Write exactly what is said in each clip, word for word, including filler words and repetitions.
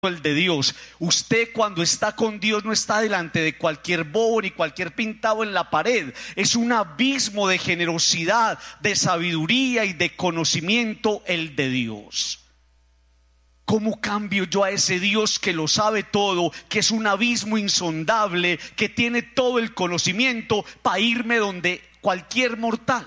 el de Dios. Usted cuando está con Dios no está delante de cualquier bobo ni cualquier pintado en la pared. Es un abismo de generosidad, de sabiduría y de conocimiento el de Dios. ¿Cómo cambio yo a ese Dios que lo sabe todo, que es un abismo insondable, que tiene todo el conocimiento, para irme donde cualquier mortal?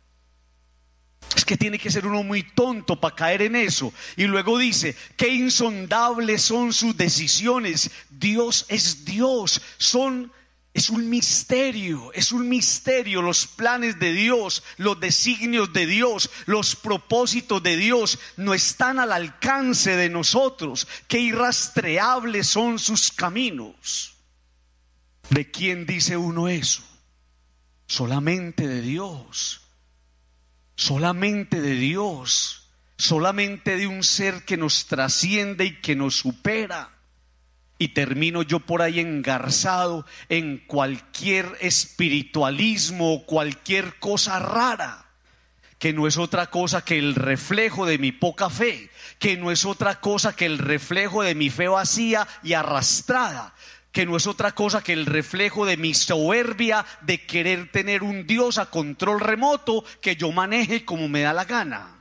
Es que tiene que ser uno muy tonto para caer en eso. Y luego dice, qué insondables son sus decisiones. Dios es Dios, son, es un misterio, es un misterio. Los planes de Dios, los designios de Dios, los propósitos de Dios no están al alcance de nosotros. Qué irrastreables son sus caminos. ¿De quién dice uno eso? Solamente de Dios. Solamente de Dios, solamente de un ser que nos trasciende y que nos supera. Y termino yo por ahí engarzado en cualquier espiritualismo o cualquier cosa rara, que no es otra cosa que el reflejo de mi poca fe, que no es otra cosa que el reflejo de mi fe vacía y arrastrada, que no es otra cosa que el reflejo de mi soberbia de querer tener un Dios a control remoto que yo maneje como me da la gana.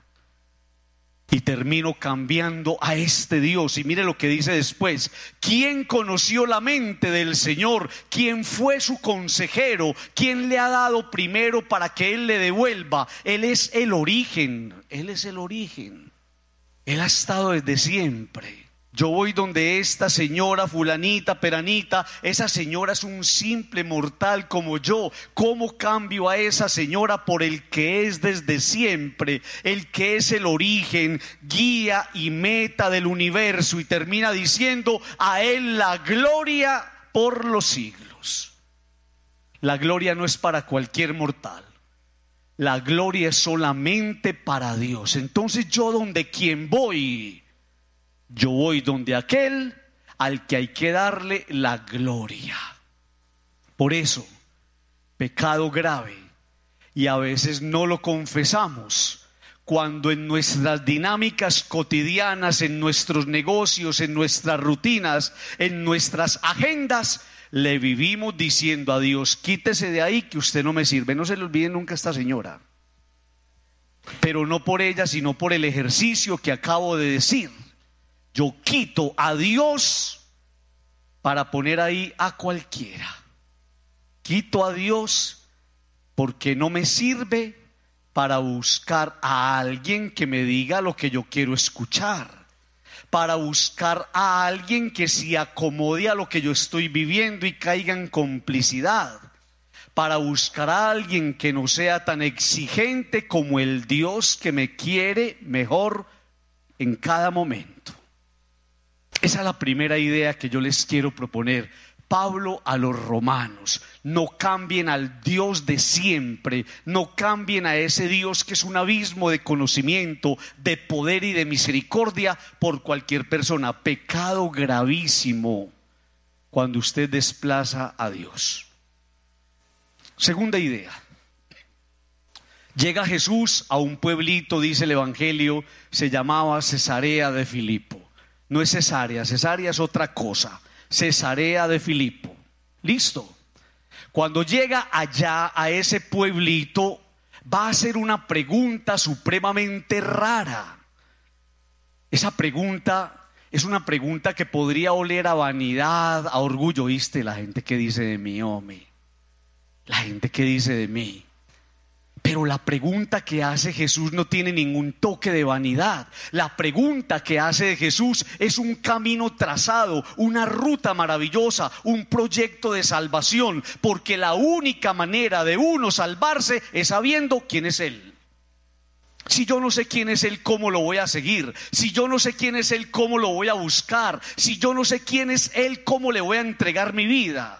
Y termino cambiando a este Dios. Y mire lo que dice después: ¿quién conoció la mente del Señor? ¿Quién fue su consejero? ¿Quién le ha dado primero para que Él le devuelva? Él es el origen, Él es el origen. Él ha estado desde siempre. Yo voy donde esta señora fulanita, peranita, esa señora es un simple mortal como yo. ¿Cómo cambio a esa señora por el que es desde siempre, el que es el origen, guía y meta del universo? Y termina diciendo, a Él la gloria por los siglos. La gloria no es para cualquier mortal. La gloria es solamente para Dios. Entonces yo donde quien voy, yo voy donde aquel al que hay que darle la gloria. Por eso, pecado grave, y a veces no lo confesamos, cuando en nuestras dinámicas cotidianas, en nuestros negocios, en nuestras rutinas, en nuestras agendas, le vivimos diciendo a Dios, quítese de ahí que usted no me sirve. No se le olvide nunca a esta señora, pero no por ella, sino por el ejercicio que acabo de decir. Yo quito a Dios para poner ahí a cualquiera. Quito a Dios porque no me sirve para buscar a alguien que me diga lo que yo quiero escuchar, para buscar a alguien que se acomode a lo que yo estoy viviendo y caiga en complicidad, para buscar a alguien que no sea tan exigente como el Dios que me quiere mejor en cada momento. Esa es la primera idea que yo les quiero proponer. Pablo a los romanos: no cambien al Dios de siempre, no cambien a ese Dios que es un abismo de conocimiento, de poder y de misericordia por cualquier persona. Pecado gravísimo cuando usted desplaza a Dios. Segunda idea: llega Jesús a un pueblito, dice el Evangelio, se llamaba Cesarea de Filipo. No es Cesarea, Cesarea es otra cosa. Cesarea de Filipo. Listo. Cuando llega allá a ese pueblito, va a hacer una pregunta supremamente rara. Esa pregunta es una pregunta que podría oler a vanidad, a orgullo. ¿Viste la gente que dice de mí, hombre? La gente que dice de mí. Pero la pregunta que hace Jesús no tiene ningún toque de vanidad. La pregunta que hace de Jesús es un camino trazado, una ruta maravillosa, un proyecto de salvación, porque la única manera de uno salvarse es sabiendo quién es Él. Si yo no sé quién es Él, ¿cómo lo voy a seguir? Si yo no sé quién es Él, ¿cómo lo voy a buscar? Si yo no sé quién es Él, ¿cómo le voy a entregar mi vida?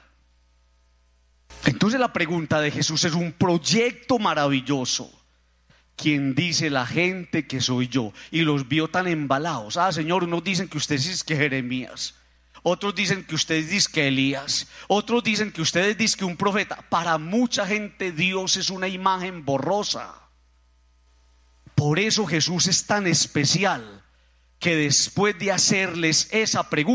Entonces la pregunta de Jesús es un proyecto maravilloso. ¿Quién dice la gente que soy yo? Y los vio tan embalados. Ah, Señor, unos dicen que ustedes dicen que Jeremías, otros dicen que ustedes dicen que Elías, otros dicen que ustedes dicen que un profeta. Para mucha gente Dios es una imagen borrosa. Por eso Jesús es tan especial, que después de hacerles esa pregunta,